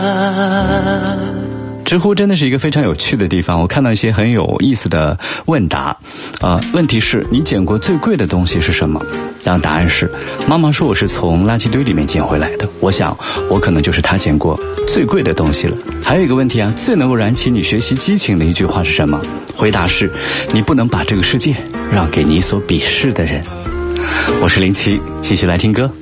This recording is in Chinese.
知乎真的是一个非常有趣的地方，我看到一些很有意思的问答。问题是你捡过最贵的东西是什么？然后答案是，妈妈说我是从垃圾堆里面捡回来的。我想我可能就是她捡过最贵的东西了。还有一个问题啊，最能够燃起你学习激情的一句话是什么？回答是，你不能把这个世界让给你所鄙视的人。我是07，继续来听歌。